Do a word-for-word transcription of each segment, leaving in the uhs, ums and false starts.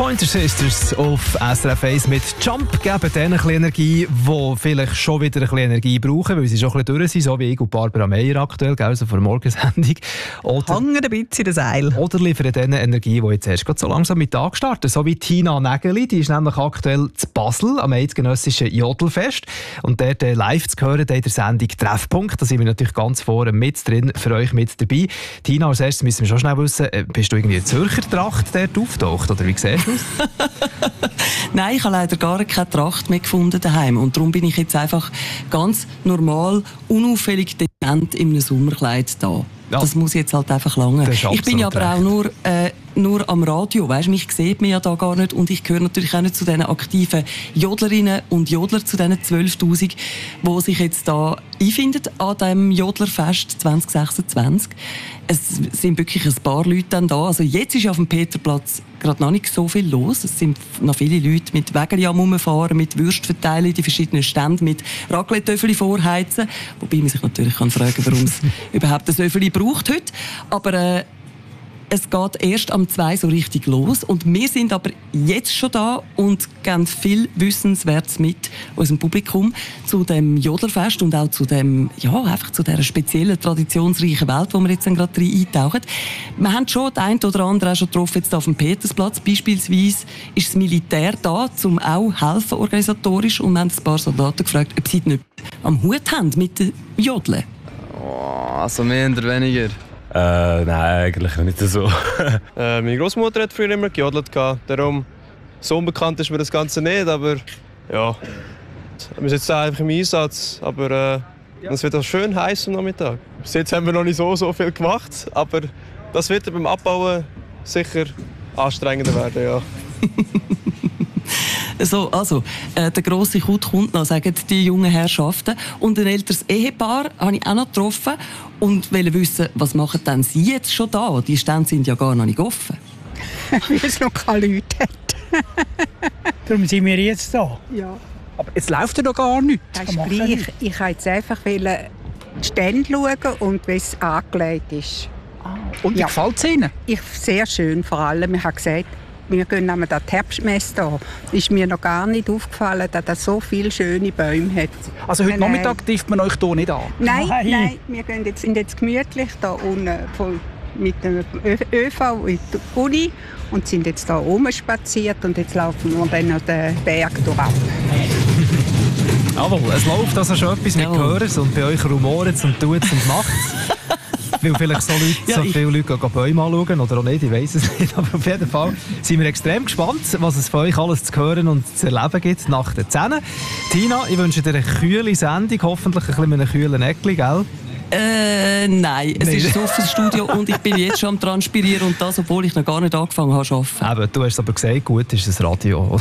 Pointer Sisters auf S R F eins mit Jump geben denen ein bisschen Energie, die vielleicht schon wieder ein bisschen Energie brauchen, weil sie schon ein bisschen durch sind, so wie ich und Barbara Meyer aktuell, gell, so vor der Morgensendung. Oder, Hangen ein bisschen in den Seil. Oder liefern denen Energie, die jetzt erst gerade so langsam mit Tag starten. So wie Tina Nägeli, die ist nämlich aktuell zu Basel am eidgenössischen Jodelfest. Und dort äh, live zu hören in der Sendung Treffpunkt. Da sind wir natürlich ganz vorne mit drin, für euch mit dabei. Tina, als erstes müssen wir schon schnell wissen, äh, bist du irgendwie in Zürcher Tracht dort auftaucht, oder wie siehst du aus? Nein, ich habe leider gar keine Tracht mehr gefunden daheim und darum bin ich jetzt einfach ganz normal, unauffällig dezent in einem Sommerkleid da. Ja. Das muss jetzt halt einfach lange. Ich bin ja aber recht. auch nur, äh, nur am Radio. Weißt, mich sieht man ja da gar nicht und ich gehöre natürlich auch nicht zu diesen aktiven Jodlerinnen und Jodler, zu diesen zwölftausend, die sich jetzt da einfinden an diesem Jodlerfest zwanzig sechsundzwanzig. Es sind wirklich ein paar Leute dann da. Also jetzt ist auf dem Peterplatz gerade noch nicht so viel los. Es sind noch viele Leute mit Wägeli am Rumfahren, mit Würst verteilen, die verschiedenen Stände, mit Raclette-Töffeli vorheizen. Wobei man sich natürlich kann fragen, warum es überhaupt ein Töffeli braucht heute. Aber äh, es geht erst am zwei so richtig los. Und wir sind aber jetzt schon da und geben viel Wissenswertes mit unserem Publikum zu dem Jodlerfest und auch zu dem, ja, einfach zu dieser speziellen, traditionsreichen Welt, wo wir jetzt gerade rein eintauchen. Wir haben schon den einen oder anderen auch schon getroffen, jetzt auf dem Petersplatz. Beispielsweise ist das Militär da, um auch helfen organisatorisch. Und wir haben ein paar Soldaten gefragt, ob sie nicht am Hut haben mit den Jodeln. Oh, also mehr oder weniger. Äh, nein, eigentlich nicht so. äh, meine Großmutter hat früher immer gejodelt, darum so unbekannt ist mir das Ganze nicht, aber ja, wir sind jetzt einfach im Einsatz, aber äh, es wird auch schön heiß am Nachmittag. Bis jetzt haben wir noch nicht so, so viel gemacht, aber das wird beim Abbauen sicher anstrengender werden, ja. So, also, äh, der grosse Kut kommt noch, sagen die jungen Herrschaften. Und ein älteres Ehepaar habe ich auch noch getroffen und wollte wissen, was machen denn sie jetzt schon da? Die Stände sind ja gar noch nicht offen. Weil es noch keine Leute hat. Darum sind wir jetzt da. Ja. Aber es läuft ja noch gar nichts. Das ist gleich. Ich wollte jetzt einfach die Stände schauen und wie es angelegt ist. Ah. Und wie ja. gefällt es Ihnen? Ich, sehr schön, vor allem. Ich habe gesagt, wir gehen an die Herbstmesse an. Ist mir noch gar nicht aufgefallen, dass es so viele schöne Bäume hat. Also heute nein, Nachmittag trifft man euch hier nicht an? Nein, nein, nein. Wir gehen jetzt, sind jetzt gemütlich da unten voll mit dem ÖV in die Uni und sind jetzt hier rumspaziert und jetzt laufen wir dann noch den Berg durchab. Jawohl, es läuft also schon etwas mit Gehörers und bei euch rumoren es und tut es und macht es. Weil vielleicht so, Leute, ja, so viele Leute gehen Bäume anschauen oder auch nicht, ich weiss es nicht. Aber auf jeden Fall sind wir extrem gespannt, was es für euch alles zu hören und zu erleben gibt nach den Zähnen. Tina, ich wünsche dir eine kühle Sendung, hoffentlich ein bisschen mit einem kühlen Eckli, gell? Äh, nein, es Nein. ist ein offenes Studio und ich bin jetzt schon am Transpirieren und das, obwohl ich noch gar nicht angefangen habe zu arbeiten. Eben, du hast aber gesagt, gut ist das Radio.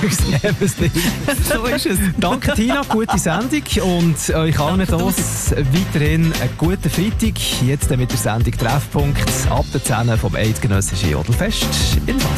So ist es. Danke Tina, gute Sendung und euch allen das weiterhin einen guten Freitag. Jetzt mit der Sendung Treffpunkt ab der zehn vom eidgenössischen Jodelfest in Basel.